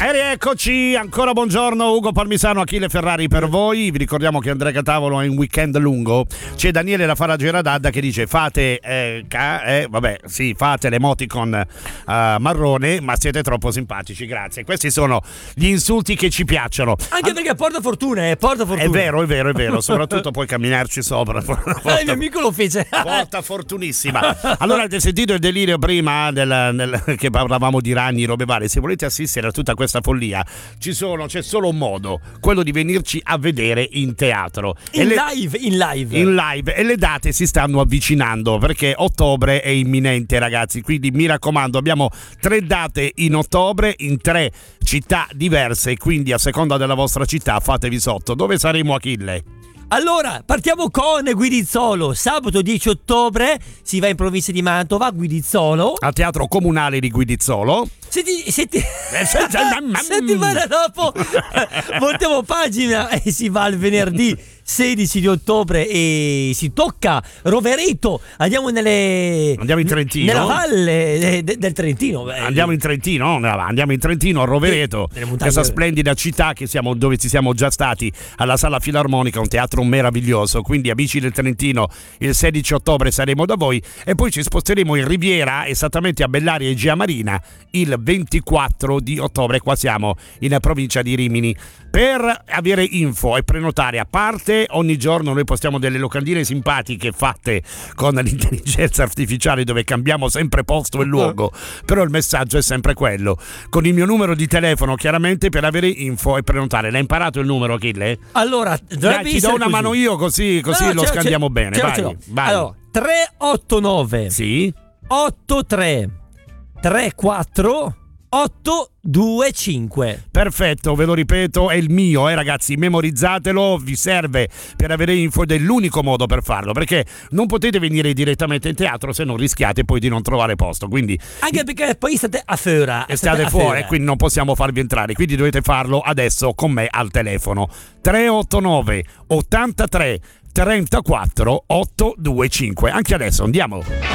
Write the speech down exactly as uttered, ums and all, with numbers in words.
E rieccoci, ancora buongiorno, Ugo Palmisano, Achille Ferrari per voi. Vi ricordiamo che Andrea Catavolo è in weekend lungo. C'è Daniele La Faragera Dadda che dice fate eh, ca- eh, vabbè, sì, fate l'emoticon uh, marrone, ma siete troppo simpatici, grazie. Questi sono gli insulti che ci piacciono. Anche And- perché porta fortuna, eh, porta fortuna. È vero, è vero, è vero, soprattutto puoi camminarci sopra. Porta, il mio amico lo fece. Porta fortunissima. Allora, avete sentito il delirio prima del, del, che parlavamo di ragni, robe varie. Se volete assistere a tutta questa follia, ci sono, c'è solo un modo, quello di venirci a vedere in teatro. In le, live, in live. In live. E le date si stanno avvicinando perché ottobre è imminente, ragazzi. Quindi mi raccomando, abbiamo tre date in ottobre in tre città diverse. Quindi a seconda della vostra città fatevi sotto. Dove saremo, Achille? Allora, partiamo con Guidizzolo. Sabato dieci ottobre si va in provincia di Mantova, Guidizzolo. Al Teatro Comunale di Guidizzolo. Setti, setti... Settimana dopo voltiamo pagina e si va il venerdì sedici di ottobre e si tocca Rovereto. Andiamo nelle Andiamo in Trentino. Nella valle de, del Trentino. Andiamo in Trentino, no, andiamo in Trentino a Rovereto, questa splendida città che siamo, dove ci siamo già stati, alla Sala Filarmonica, un teatro meraviglioso. Quindi amici del Trentino, il sedici ottobre saremo da voi e poi ci sposteremo in Riviera, esattamente a Bellaria e Gia Marina, il ventiquattro di ottobre. Qua siamo in provincia di Rimini. Per avere info e prenotare, a parte ogni giorno noi postiamo delle locandine simpatiche fatte con l'intelligenza artificiale dove cambiamo sempre posto e luogo, però il messaggio è sempre quello, con il mio numero di telefono chiaramente per avere info e prenotare. L'hai imparato il numero, Achille? Allora, dai, ti do una così. mano io così, così no, lo scandiamo bene. Ce vai, ce vai. Allora, tre otto nove sì otto tre tre quattro otto due cinque. Perfetto, ve lo ripeto, è il mio, eh ragazzi, memorizzatelo, vi serve per avere info ed è l'unico modo per farlo, perché non potete venire direttamente in teatro se non rischiate poi di non trovare posto, quindi anche perché poi state a Fera e state, state fuori e quindi non possiamo farvi entrare, quindi dovete farlo adesso con me al telefono tre otto nove ottantatré trentaquattro ottocentoventicinque. Anche adesso andiamo.